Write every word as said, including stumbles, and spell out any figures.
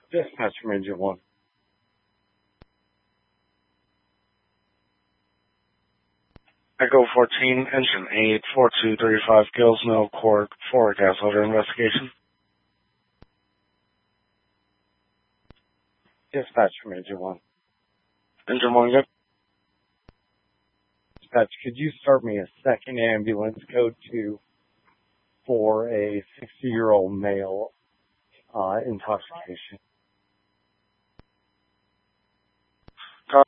Dispatch Major one. Echo fourteen, engine eight, four two three five, Gills Mill Court, for gas odor investigation. Dispatch Major one. Engine one, good. Dispatch, could you start me a second ambulance code two for a sixty-year-old male uh, intoxication?